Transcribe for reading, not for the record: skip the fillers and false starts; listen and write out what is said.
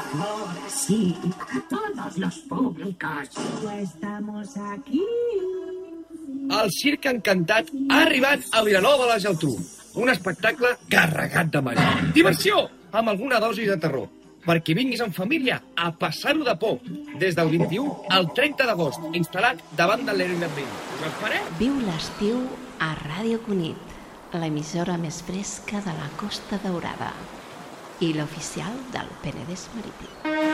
Ahora sí, todos los públicos. Estamos aquí. El Circ Encantat ha arribat a Vilanova de la Geltrú. Un espectacle carregat de màgia. Diversió, amb alguna dosi de terror. Perquè vinguis en família a passar-ho de por. Des del 21 al 30 d'agost, instal·lat davant de l'Airbnb. Us esperem? Viu l'estiu a Ràdio Cunit, l'emissora més fresca de la Costa Daurada i l'oficial del Penedès Marítim.